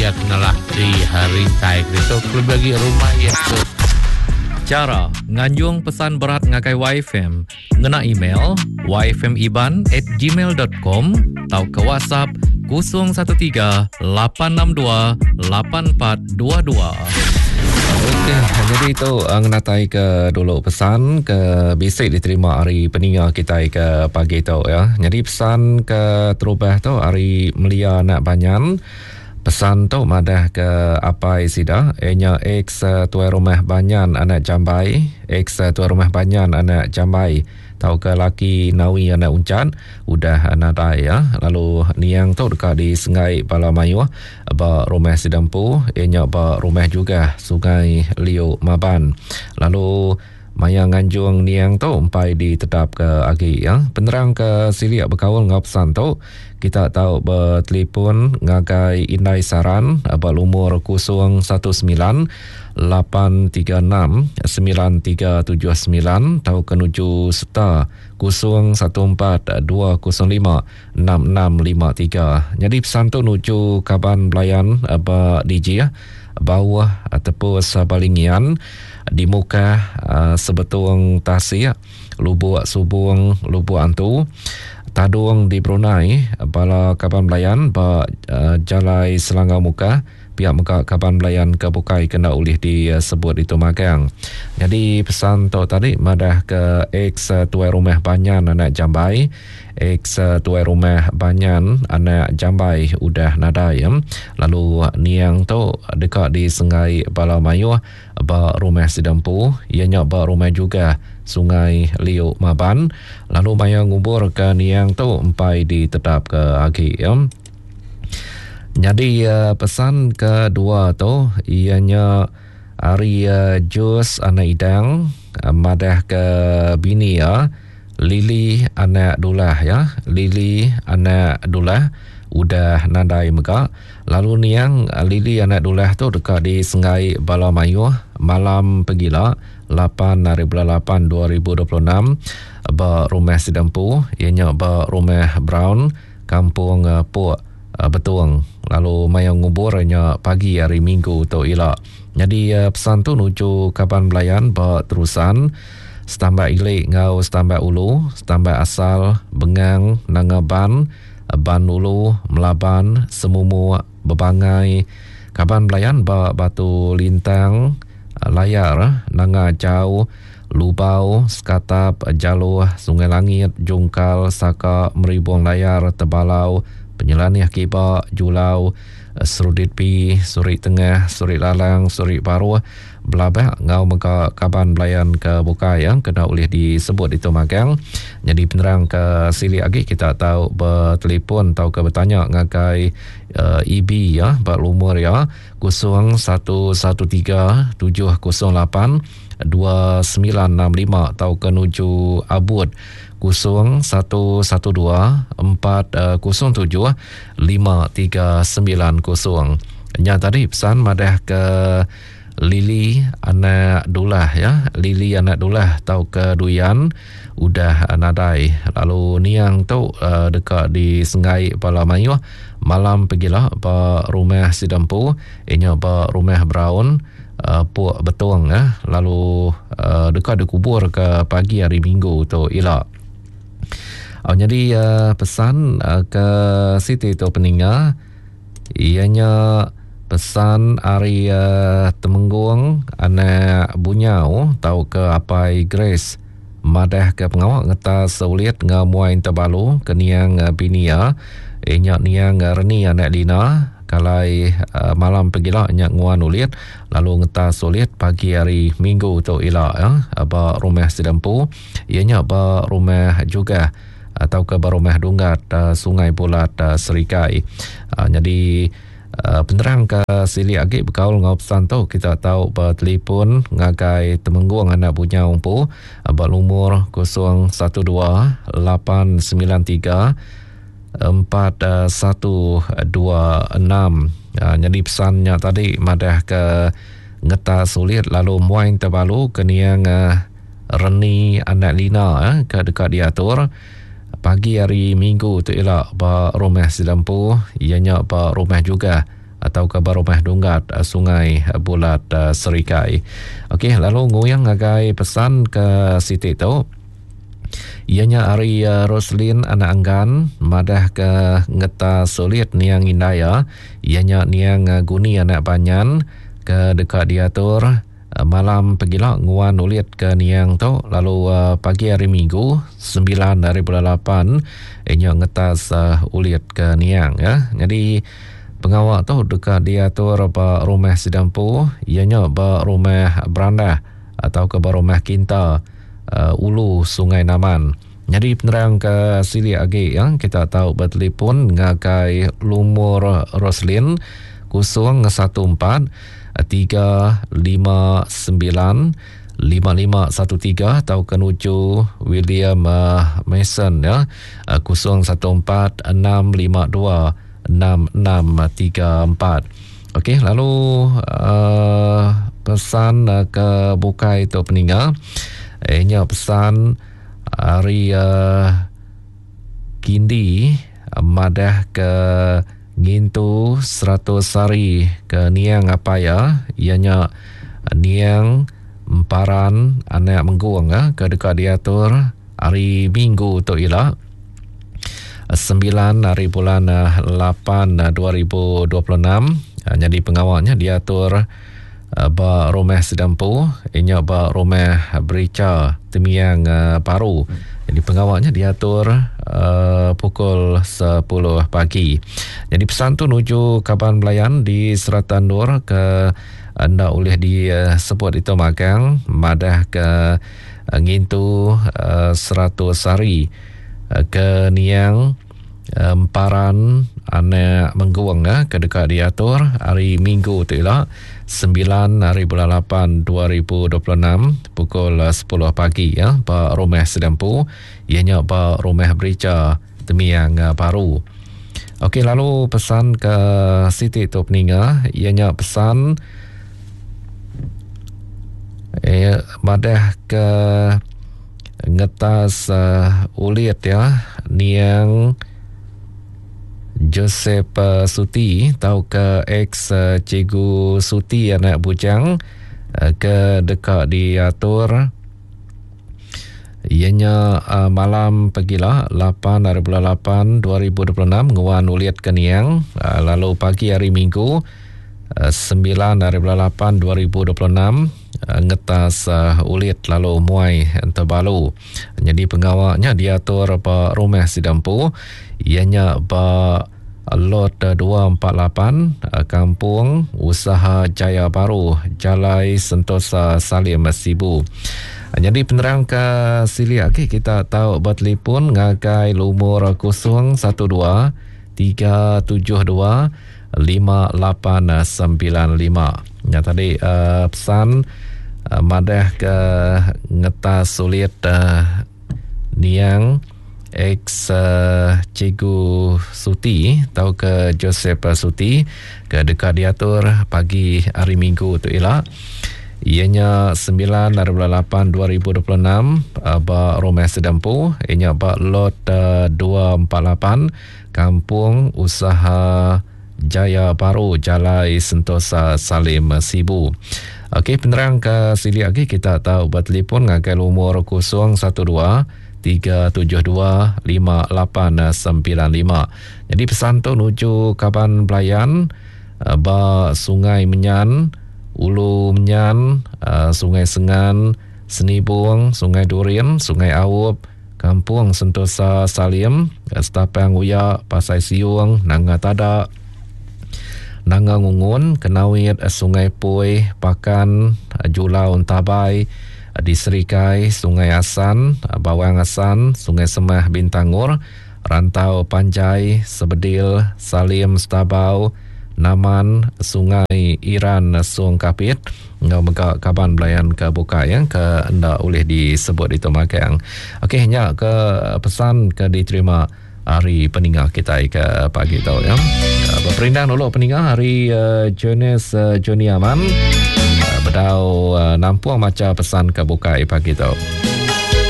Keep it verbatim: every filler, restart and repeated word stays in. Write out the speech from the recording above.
ia kenalah di hari taik itu kelebagi rumah ia tu. Cara nganjung pesan berat ngakai Y F M ngena email y f m iban at gmail dot com atau ke WhatsApp kosong satu tiga lapan enam dua lapan empat dua dua. Okey, jadi itu uh, ngenatai ke dulu pesan ke bisik diterima hari peninga kita ke pagi tu ya. Jadi pesan ke terubah tu hari melia nak banyan. Pesan tu madah ke apa isida enya ex uh, tuan rumah banyan anak Jambai, ex uh, tuan rumah banyan anak Jambai. Tahu ke laki nawi anak uncan udah nadai ya. Lalu niang tu dekat di Sungai Balamayu ba rumah Sidampu, enya ba rumah juga Sungai Liu Maban. Lalu maya nganjung niang tu umpai ditetap ke agi ya. Penerang ke siliak berkawal ngapsan tu kita tahu bertelefon ngagai Indai Saran abal umur kosong satu sembilan lapan tiga enam sembilan tiga tujuh sembilan tahu kenuju serta kosong satu empat dua kosong lima enam enam lima tiga. Jadi pesan tu nuju Kaban Belayan apa D J ya bawah tepus Balingian di muka uh, sebetung tasik lubuk subung lubuk antu Tadung di Brunei bala Kaban Belayan ba uh, jalai Selangor muka pihak muka Kaban Belayan ke Bukai kena ulih disebut uh, itu magang. Jadi pesan tu tadi madah ke ex uh, tuan rumah banyan anak Jambai, ex uh, tuan rumah banyan anak Jambai udah nadai ya. Lalu niang tu dekat di Sungai Balamayu ba rumah Sidampu, ianya ba rumah juga Sungai Liu Maban. Lalu maya ngubur ke niang tu empai ditetap ke agi ya. Jadi uh, pesan kedua tu ianya hari uh, Jus anak Idang uh, madah ke bini ya Lili anak Dulah ya. Lili anak Dulah udah nadai mega. Lalu niang uh, Lili anak Dulah tu dekat di Sungai Balamayu malam pegila lapan hari bulan lapan dua ribu dua puluh enam ba rumah Sidampu ianya ba rumah Brown kampung uh, Puk uh, Betuang. Lalu maya nguburnya pagi hari Minggu tu ila. Jadi uh, pesan tu nuju Kaban Belayan ba terusan setambah ilik ngau setambah ulu setambah asal Bengang Nangaban Ban Ulu Melaban Semumu Bebangai Kaban Belayan ba Batu Lintang Layar Nanga Jauh Lubau Sekatap Jaluh Sungai Langit Jungkal Saka Meribung Layar Tebalau Penyelaniah Kiba Julau Serudit Pi Surit Tengah Surit Lalang Surit Baru Belabak ngau meka Kaban Belayan ke Bukai yang kena oleh disebut itu magang. Jadi penerang ke sili lagi kita tahu bertelefon tahu ke bertanya ngakai uh, E B ya bak umur ya kosong satu satu tiga tujuh kosong lapan dua sembilan enam lima tahu ke nuju Abud kosong satu satu dua empat kosong tujuh lima tiga sembilan kosong. Nya tadi pesan madah ke Lili anak Dulah ya. Lili anak Dulah tahu ke Duyan udah nadai. Lalu niang tu uh, dekat di Sungai Balamayu malam pergilah ba rumah Sidampu ianya ba rumah Brown uh, Puk Betuang ya. Lalu uh, dekat dikubur ke pagi hari Minggu tu ila. Oh, jadi uh, pesan uh, ke Siti tu peninga ianya pesan hari uh, Temenggung anak Bunyau tahu ke apai Grace madah ke pengawak ngeta seulit ngamuain terbalu ke niang uh, binia inyak niang uh, Reni anak Lina kalai uh, malam pergilah inyak nguan ulit lalu ngeta sulit pagi hari Minggu tu ila ya ba rumah Sidampu ianya ba rumah juga atau ke ba rumah Dunggat uh, Sungai Bulat uh, Serikai. uh, jadi Uh, penerang ke sili lagi berkaul ngau pesan tu kita tahu bertelefon ngagai Temenggung anak punya umpu abal umur kosong satu dua lapan sembilan tiga empat satu dua enam. Uh, jadi pesannya tadi madah ke ngeta sulit lalu muain terbalu ke niang uh, Reni anak Lina eh, ke dekat diatur pagi hari Minggu tu ialah ba rumah Sidampu ianya ba rumah juga atau ke Barumah Dunggat uh, Sungai uh, Bulat uh, Serikai. Okey, lalu ngoyang agai pesan ke Siti tu. Ianya Ari uh, Roslin anak anggan madah ke ngeta sulit niang indaya. Ianya niang uh, guni anak banyan ke dekat diatur uh, malam pegila nguan ulit ke niang tu. Lalu uh, pagi hari Minggu sembilan dari bulan lapan ianya ngetas uh, ulit ke niang ya. Jadi pengawak tu dekat diatur ba rumah Sidampu, ianya ba rumah Beranda atau ke ba rumah Kinta uh, Ulu Sungai Naman. Jadi penerang ke sili agi ya, kita tahu bertelefon ngakai Lumur Roslin kosong satu empat tiga lima sembilan lima lima satu tiga atau kenuju William uh, Mason ya uh, kosong satu empat enam lima dua enam enam tiga empat. Okey, lalu uh, pesan uh, ke bukai itu peninggal. Ianya pesan Ari uh, Kindi uh, madah ke Ngintu seratus hari ke Niang Apaya. Ianya uh, Niang Emparan anak mengguang uh, ke dekat diatur hari Minggu tu ialah sembilan hari bulan uh, lapan uh, dua ribu dua puluh enam. Uh, jadi pengawalnya diatur uh, ba rumah Sidampu, inya ba rumah Berica Temiang uh, Paru. Jadi pengawalnya diatur uh, pukul sepuluh pagi. Jadi pesan tu nuju Kaban Belayan di Seratan Nur ke anda boleh disebut itu magang madah ke uh, Ngintu uh, seratus hari uh, ke Niang Emparan anak mengguang ya, ke dekat diatur hari Minggu tu ialah sembilan hari bulan lapan dua ribu dua puluh enam pukul sepuluh pagi ya, ba rumah Sidampu, ianya ba rumah Berica Temiang Paru. Okey, lalu pesan ke Siti tu peninggal, ianya pesan eh, madah ke ngetas uh, ulit ya Niang Joseph uh, Suti tau ke ex uh, Cikgu Suti anak bujang uh, ke dekat diatur ianya uh, malam pagilah lapan hari bulan lapan dua ribu dua puluh enam nguan uliat ke Niang. Uh, lalu pagi hari Minggu uh, sembilan hari bulan lapan dua ribu dua puluh enam uh, ngetas uh, ulit lalu muai Tebalu. Jadi pengawalnya diatur ba rumah Sidampu, ianya ba lot dua empat lapan Kampung Usaha Jaya Baru, Jalai Sentosa Salim Sibu. Jadi penerang ke sili okay, kita tahu bertelefon ngagai Lumur kosong satu dua tiga tujuh dua lima lapan sembilan lima. Ya tadi uh, pesan uh, madah ke ngetas sulit uh, Niang ex uh, Cikgu Suti tau ke Joseph Suti ke dekat diatur pagi hari Minggu tu ialah ianya sembilan hari bulan lapan dua ribu dua puluh enam uh, ba rumah Sidampu, ianya ba lot uh, dua empat lapan Kampung Usaha Jaya Baru, Jalai Sentosa Salim Sibu. Okey, penerang ke sili lagi kita tahu bertelefon ngagai Lumur kosong satu dua tiga tujuh dua lima lapan sembilan lima. Jadi pesan tu nuju Kaban Belayan, uh, ba Sungai Menyan, Ulu Menyan, uh, Sungai Sengan, Senibung, Sungai Durin, Sungai Awup, Kampung Sentosa Salim, Setapang Uya, Pasai Siung, Nanga Tadak, Nanga Ngungun, Kenawit, Sungai Pui, Pakan, Julau Tabai, di Serikai, Sungai Asan, Bawang Asan, Sungai Semah Bintangur, Rantau Panjai, Sebedil, Salim Stabau, Naman, Sungai Iran, Sung Kapit, ngau mega Kaban Belayan ke buka yang ke anda boleh disebut itu makang. Okey, hanya ke pesan ke diterima hari peninggal kita ke pagi tau ya. Berperindang dulu peninggal hari uh, Jonas uh, Joni Aman. Uh, bedau uh, nampuang macam pesan ke buka pagi tau.